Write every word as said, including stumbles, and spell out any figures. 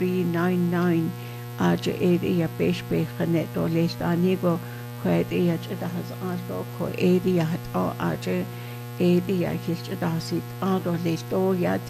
three nine nine aja area besh bechanet o lestanigo quadia has asko ko area hat o aja area his dasit ado lesto yat